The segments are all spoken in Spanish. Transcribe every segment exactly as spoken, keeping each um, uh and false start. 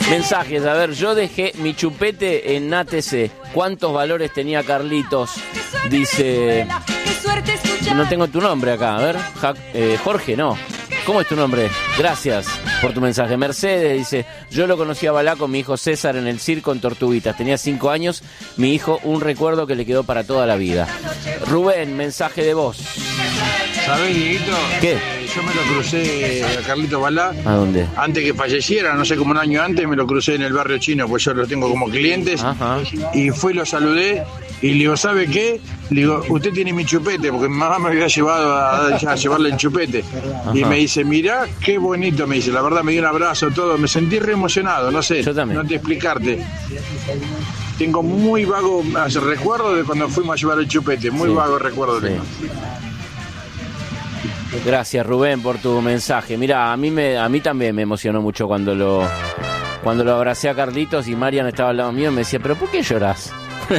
Mensajes, a ver, yo dejé mi chupete en A T C. ¿Cuántos valores tenía Carlitos? Dice... No tengo tu nombre acá, a ver. Ja, eh, Jorge, no. ¿Cómo es tu nombre? Gracias por tu mensaje. Mercedes dice, yo lo conocí a Balá con mi hijo César en el circo en Tortuguitas. Tenía cinco años, mi hijo, un recuerdo que le quedó para toda la vida. Rubén, mensaje de voz. ¿Sabés, Dieguito? ¿Qué? Eh, yo me lo crucé a Carlito Balá. ¿A dónde? Antes que falleciera, no sé, como un año antes, me lo crucé en el barrio chino, pues yo lo tengo como clientes. Ajá. Y fui, lo saludé y le digo, ¿sabe qué? Le digo, usted tiene mi chupete, porque mi mamá me había llevado a, a llevarle el chupete. Ajá. Y me dice, mirá, qué bonito, me dice. La verdad me dio un abrazo, todo. Me sentí re emocionado, no sé. Yo también. No te explicarte. Tengo muy vago recuerdo de cuando fuimos a llevar el chupete. Muy sí. vago recuerdo. Sí. Gracias, Rubén, por tu mensaje. Mira, a mí me, a mí también me emocionó mucho cuando lo, cuando lo abracé a Carlitos y Marian estaba al lado mío y me decía, ¿pero por qué llorás?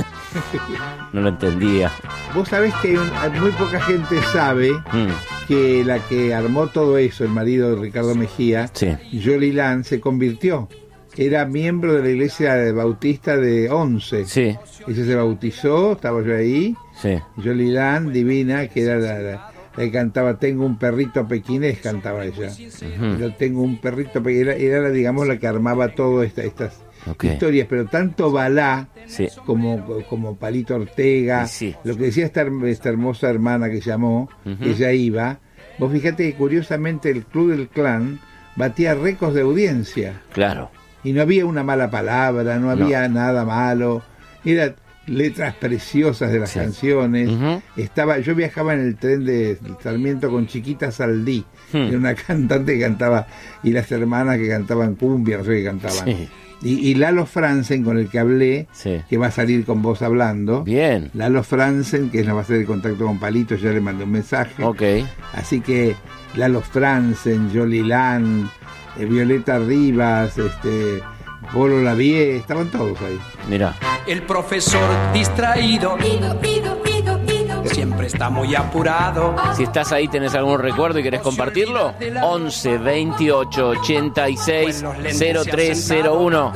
No lo entendía. Vos sabés que hay un, muy poca gente sabe mm. que la que armó todo eso, el marido de Ricardo Mejía, sí. Jolie Lan, se convirtió. Era miembro de la iglesia bautista de Once. Sí. Ella se bautizó, estaba yo ahí. Sí. Jolie Lan, divina, que era la, la, la que cantaba Tengo un perrito pequinés, cantaba ella. Uh-huh. Yo tengo un perrito pequinés, era, era la, digamos, la que armaba todas esta, estas okay. historias, pero tanto Balá sí. como, como Palito Ortega, sí. lo que decía esta, esta hermosa hermana que llamó, uh-huh. ella iba. Vos fíjate que curiosamente el Club del Clan batía récords de audiencia. Claro. Y no había una mala palabra, no había no. nada malo. Era letras preciosas de las sí. canciones. Uh-huh. Estaba, yo viajaba en el tren de Sarmiento con Chiquita Saldí, hmm. era una cantante que cantaba, y las hermanas que cantaban cumbia, no sé qué cantaban. Sí. Y, y Lalo Franzen, con el que hablé, sí. que va a salir con vos hablando. Bien. Lalo Franzen, que nos va a hacer el contacto con Palito, ya le mandé un mensaje. Ok. Así que Lalo Franzen, Jolie Lan, eh, Violeta Rivas, este, Polo Lavie, estaban todos ahí. Mirá. El profesor distraído, ido, ido, ido, ido. Siempre está muy apurado. Si estás ahí, tenés algún recuerdo y querés compartirlo, once veintiocho ochenta y seis cero tres cero uno.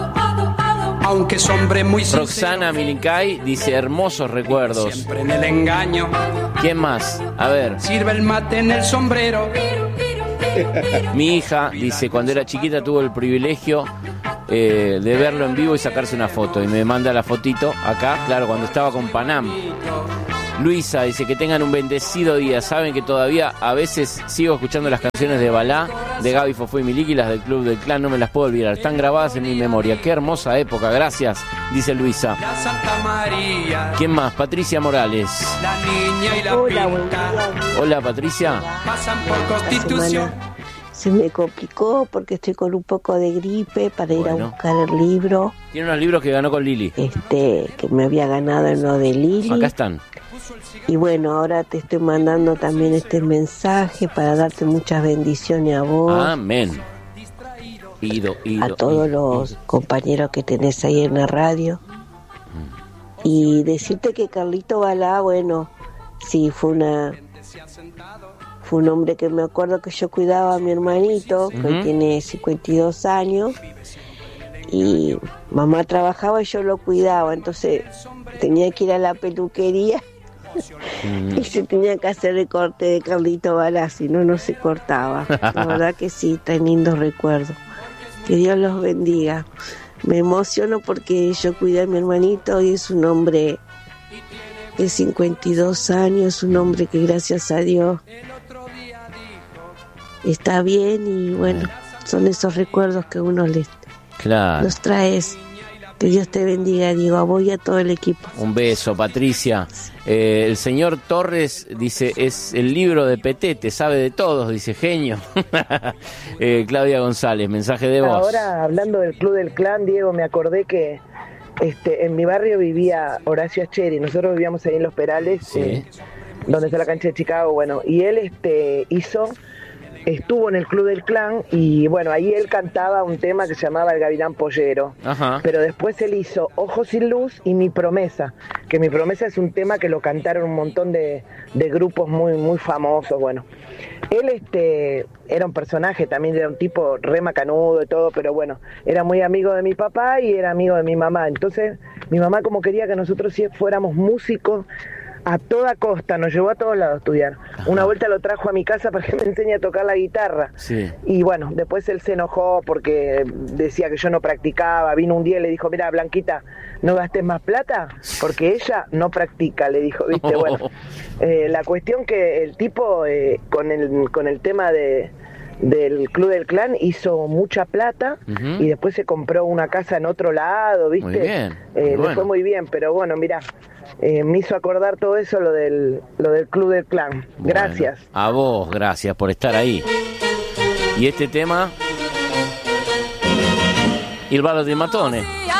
Aunque es hombre muy sincero. Roxana Milincay dice hermosos recuerdos. Siempre en el engaño. ¿Quién más? A ver. Sirve el mate en el sombrero. Mi hija dice, cuando era chiquita tuvo el privilegio eh, de verlo en vivo y sacarse una foto. Y me manda la fotito acá, claro, cuando estaba con Panam. Luisa dice que tengan un bendecido día. Saben que todavía a veces sigo escuchando las canciones de Balá, de Gaby Fofó y Miliki, las del Club del Clan, no me las puedo olvidar. Están grabadas en mi memoria. Qué hermosa época, gracias, dice Luisa. ¿Quién más? Patricia Morales. Hola, buen día. Hola, Patricia. Pasan por Constitución. Se me complicó porque estoy con un poco de gripe para ir bueno. a buscar el libro. Tiene unos libros que ganó con Lili. Este, que me había ganado en lo de Lili. Acá están. Y bueno, ahora te estoy mandando también este mensaje para darte muchas bendiciones a vos. Amén. Ido, ido, a todos ido, los ido. compañeros que tenés ahí en la radio. Mm. Y decirte que Carlito Balá, bueno, sí, fue una... Fue un hombre que me acuerdo que yo cuidaba a mi hermanito, que uh-huh. tiene cincuenta y dos años, y mamá trabajaba y yo lo cuidaba, entonces tenía que ir a la peluquería uh-huh. y se tenía que hacer el corte de Carlito Balá, si no, no se cortaba. La verdad que sí, tan lindos recuerdos. Que Dios los bendiga. Me emociono porque yo cuidé a mi hermanito y es un hombre de cincuenta y dos años, un hombre que gracias a Dios está bien y bueno, son esos recuerdos que uno les claro. los traes. Que Dios te bendiga, Diego, a vos y a todo el equipo. Un beso, Patricia. Eh, el señor Torres dice, es el libro de Petete, sabe de todos, dice, genio. eh, Claudia González, mensaje de voz. Ahora, hablando del Club del Clan, Diego, me acordé que este, en mi barrio vivía Horacio Acheri, nosotros vivíamos ahí en Los Perales, sí. eh, donde está la cancha de Chicago, bueno, y él este, hizo... estuvo en el Club del Clan y bueno, ahí él cantaba un tema que se llamaba El Gavilán Pollero. Ajá. Pero después él hizo Ojos sin Luz y Mi Promesa. que Mi Promesa es un tema que lo cantaron un montón de, de grupos muy, muy famosos, bueno. Él este, era un personaje, también era un tipo re macanudo y todo, pero bueno, era muy amigo de mi papá y era amigo de mi mamá. Entonces, mi mamá como quería que nosotros sí fuéramos músicos, a toda costa, nos llevó a todos lados a estudiar. Ajá. Una vuelta lo trajo a mi casa para que me enseñe a tocar la guitarra. Sí. Y bueno, después él se enojó porque decía que yo no practicaba. Vino un día y le dijo, mira, Blanquita, no gastes más plata porque ella no practica, le dijo, viste, oh. Bueno. Eh, la cuestión que el tipo eh, con el con el tema de del Club del Clan hizo mucha plata, uh-huh. Y después se compró una casa en otro lado, viste. Muy bien. Eh, muy le bueno. fue muy bien, pero bueno, mirá. Eh, me hizo acordar todo eso lo del lo del Club del Clan. Bueno, gracias. A vos, gracias por estar ahí. Y este tema, Il ballo dei matone.